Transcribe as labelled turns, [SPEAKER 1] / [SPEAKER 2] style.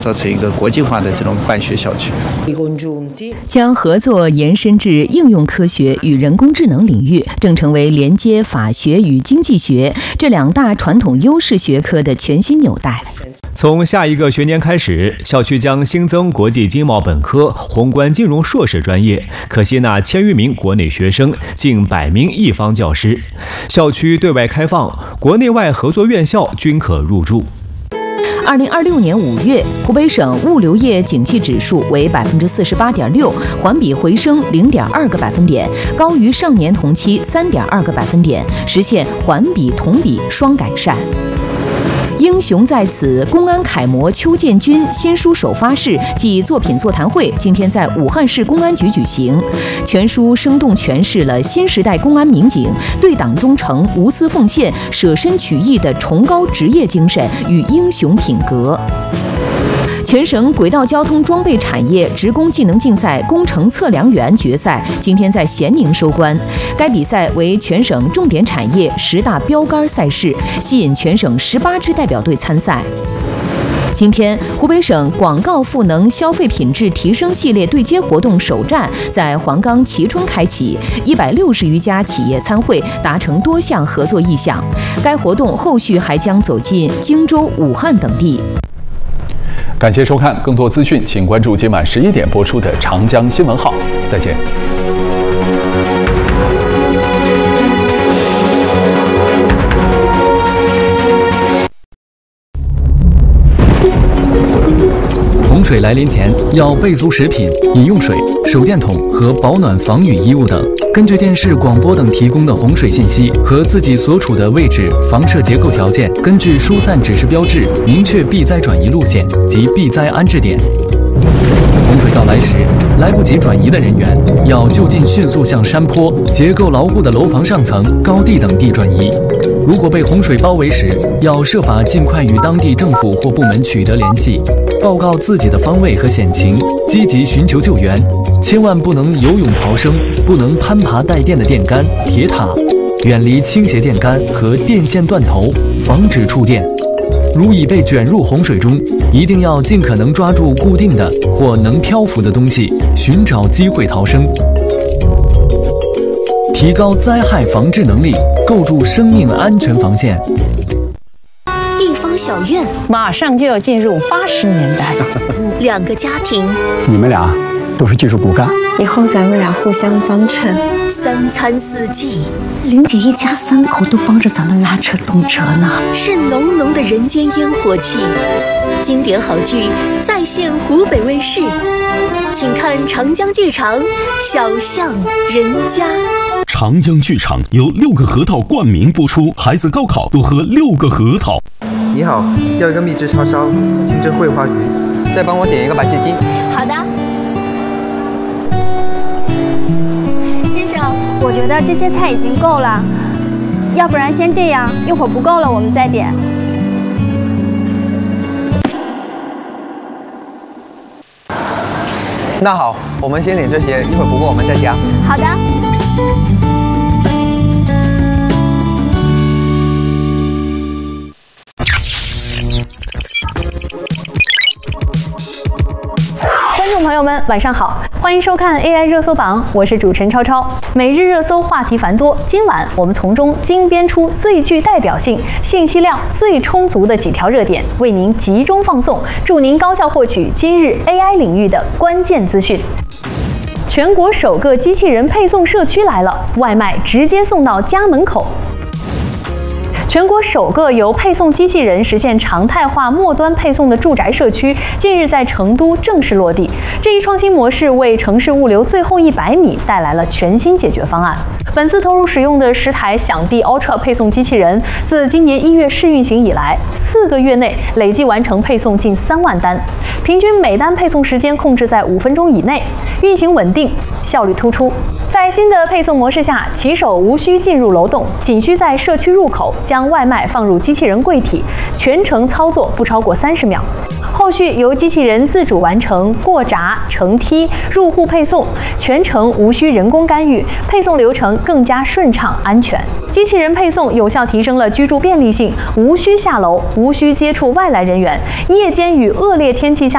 [SPEAKER 1] 造成一个国际化的这种办学校区，
[SPEAKER 2] 将合作延伸至应用科学与人工智能领域，正成为连接法学与经济学这两大传统优势学科的全新纽带。
[SPEAKER 3] 从下一个学年开始，校区将新增国际经贸本科、宏观金融硕士专业，可吸纳1000余名国内学生，近100名一方教师。校区对外开放，国内外合作院校均可入住。
[SPEAKER 2] 2026年5月，湖北省物流业景气指数为48.6%，环比回升0.2个百分点，高于上年同期3.2个百分点，实现环比同比双改善。英雄在此，公安楷模邱建军新书首发式暨作品座谈会今天在武汉市公安局举行。全书生动诠释了新时代公安民警对党忠诚、无私奉献、舍身取义的崇高职业精神与英雄品格。全省轨道交通装备产业职工技能竞赛工程测量员决赛今天在咸宁收官。该比赛为全省重点产业10大标杆赛事，吸引全省18支代表队参赛。今天，湖北省广告赋能消费品质提升系列对接活动首站在黄冈蕲春开启，160余家企业参会，达成多项合作意向。该活动后续还将走进荆州、武汉等地。
[SPEAKER 4] 感谢收看，更多资讯请关注今晚11点播出的长江新闻号。再见。
[SPEAKER 5] 洪水来临前要备足食品、饮用水、手电筒和保暖防雨衣物等。根据电视、广播等提供的洪水信息和自己所处的位置、房舍结构条件，根据疏散指示标志明确避灾转移路线及避灾安置点。洪水到来时，来不及转移的人员要就近迅速向山坡、结构牢固的楼房上层、高地等地转移。如果被洪水包围时，要设法尽快与当地政府或部门取得联系，报告自己的方位和险情，积极寻求救援。千万不能游泳逃生，不能攀爬带电的电杆、铁塔，远离倾斜电杆和电线断头，防止触电。如已被卷入洪水中，一定要尽可能抓住固定的或能漂浮的东西，寻找机会逃生。提高灾害防治能力，构筑生命安全防线。
[SPEAKER 6] 一方小院
[SPEAKER 7] 马上就要进入80年代
[SPEAKER 6] ，2个家庭，
[SPEAKER 8] 你们俩都是技术骨干，
[SPEAKER 9] 以后咱们俩互相帮衬
[SPEAKER 6] ，3餐4季，
[SPEAKER 9] 玲姐一家3口都帮着咱们拉扯动车呢，
[SPEAKER 6] 是浓浓的人间烟火气。经典好剧再现湖北卫视，请看长江剧场《小巷人家》。
[SPEAKER 10] 长江剧场由6个核桃冠名播出，孩子高考多喝6个核桃。
[SPEAKER 11] 你好，要一个秘制叉烧，清蒸桂花鱼，
[SPEAKER 12] 再帮我点一个白切鸡。
[SPEAKER 13] 好的。先生，我觉得这些菜已经够了，要不然先这样，一会儿不够了我们再点。
[SPEAKER 12] 那好，我们先点这些，一会儿不够我们再加。
[SPEAKER 13] 好的。观众朋友们，晚上好，欢迎收看 AI 热搜榜，我是主持人超超。每日热搜话题繁多，今晚我们从中精编出最具代表性、信息量最充足的几条热点，为您集中放送，助您高效获取今日 AI 领域的关键资讯。全国首个机器人配送社区来了，外卖直接送到家门口。全国首个由配送机器人实现常态化末端配送的住宅社区，近日在成都正式落地。这一创新模式为城市物流最后100米带来了全新解决方案。本次投入使用的10台响地 Ultra 配送机器人，自今年1月试运行以来，4个月内累计完成配送近3万单，平均每单配送时间控制在5分钟以内，运行稳定，效率突出。在新的配送模式下，骑手无需进入楼栋，仅需在社区入口将外卖放入机器人柜体，全程操作不超过30秒。后续由机器人自主完成过闸、乘梯、入户配送，全程无需人工干预，配送流程更加顺畅安全。机器人配送有效提升了居住便利性，无需下楼，无需接触外来人员，夜间与恶劣天气下